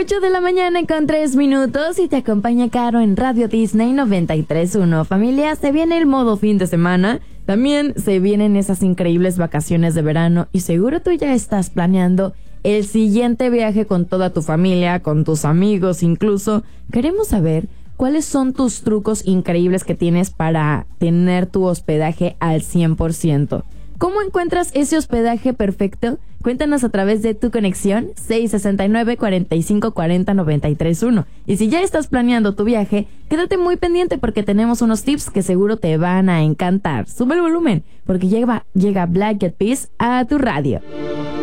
8 de la mañana con 3 minutos y te acompaña Caro en Radio Disney 93.1. Familia, se viene el modo fin de semana, también se vienen esas increíbles vacaciones de verano y seguro tú ya estás planeando el siguiente viaje con toda tu familia, con tus amigos incluso. Queremos saber cuáles son tus trucos increíbles que tienes para tener tu hospedaje al 100%. ¿Cómo encuentras ese hospedaje perfecto? Cuéntanos a través de tu conexión 669-4540-931. Y si ya estás planeando tu viaje, quédate muy pendiente porque tenemos unos tips que seguro te van a encantar. Sube el volumen porque llega Black Eyed Peas a tu radio.